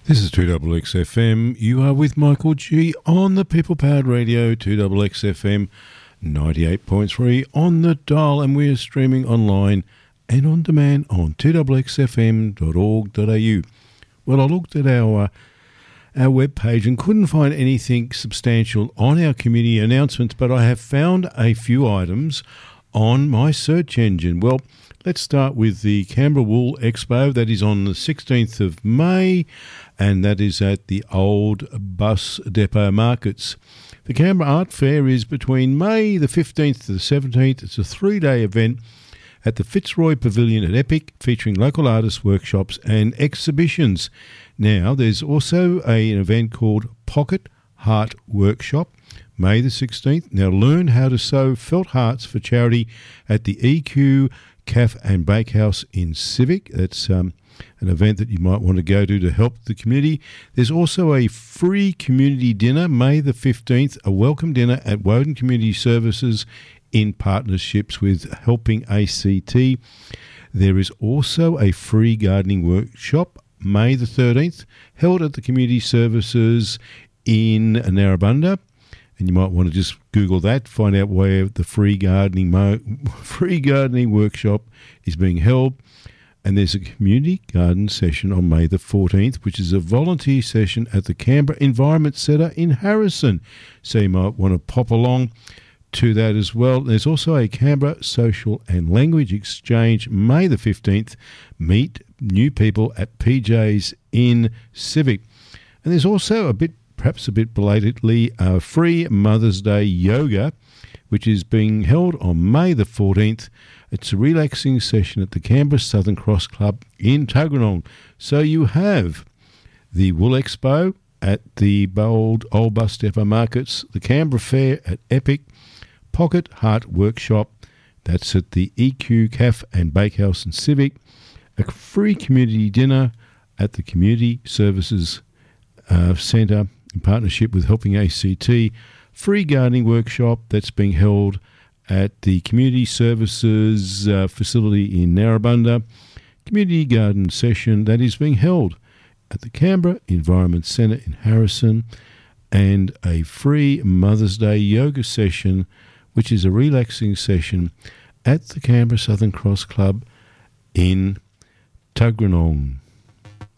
This is 2XXFM. You are with Michael G on the People Powered Radio, 2XXFM 98.3 on the dial, and we are streaming online and on demand on 2XXFM.org.au. Well, I looked at our webpage and couldn't find anything substantial on our community announcements, but I have found a few items on my search engine. Well, let's start with the Canberra Wool Expo. That is on the 16th of May, and that is at the Old Bus Depot Markets. The Canberra Art Fair is between May the 15th to the 17th. It's a 3-day event at the Fitzroy Pavilion at Epic, featuring local artists, workshops and exhibitions. Now, there's also an event called Pocket Heart Workshop, May the 16th. Now, learn how to sew felt hearts for charity at the EQ Cafe and Bakehouse in Civic. That's an event that you might want to go to help the community. There's also a free community dinner, May the 15th, a welcome dinner at Woden Community Services in partnerships with Helping ACT. There is also a free gardening workshop, May the 13th, held at the Community Services in Narrabundah. And you might want to just Google that, find out where the free gardening workshop is being held. And there's a community garden session on May the 14th, which is a volunteer session at the Canberra Environment Centre in Harrison. So you might want to pop along to that as well. There's also a Canberra Social and Language Exchange, May the 15th. Meet new people at PJ's in Civic. And there's also perhaps a bit belatedly, free Mother's Day yoga, which is being held on May the 14th. It's a relaxing session at the Canberra Southern Cross Club in Tuggeranong. So you have the Wool Expo at the Old Bus Depot Markets, the Canberra Fair at Epic, Pocket Heart Workshop, that's at the EQ Cafe and Bakehouse in Civic, a free community dinner at the Community Services Centre in partnership with Helping ACT, free gardening workshop that's being held at the Community Services facility in Narrabundah, community garden session that is being held at the Canberra Environment Centre in Harrison, and a free Mother's Day yoga session, which is a relaxing session at the Canberra Southern Cross Club in Tuggeranong.